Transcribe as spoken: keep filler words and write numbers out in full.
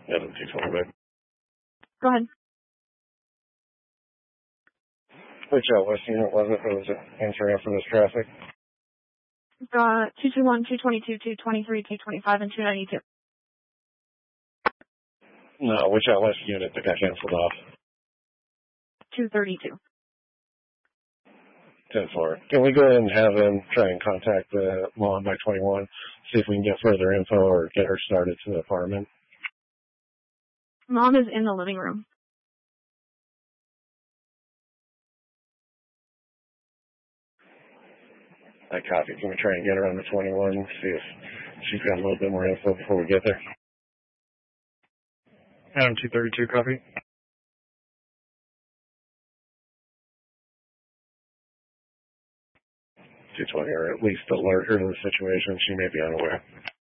Adam two twenty back. Go ahead. Which out west unit was it that was answering after this traffic? Uh, two two one, two twenty-two, two twenty-three, two twenty-five, and two ninety-two. No, which out west unit that got canceled off? two thirty-two. ten four. Can we go ahead and have them try and contact the lawn by twenty-one, see if we can get further info or get her started to the apartment? Mom is in the living room. I copy. Can we try and get her on the twenty-one, see if she's got a little bit more info before we get there? Adam two thirty-two, copy. two twenty, or at least alert her to the situation. She may be unaware.